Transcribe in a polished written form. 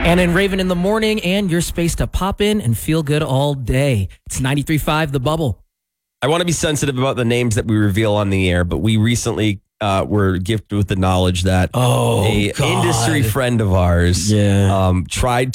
And in Raven in the morning, and your space to pop in and feel good all day. It's 93.5 The Bubble. I want to be sensitive about the names that we reveal on the air, but we recently were gifted with the knowledge that industry friend of ours tried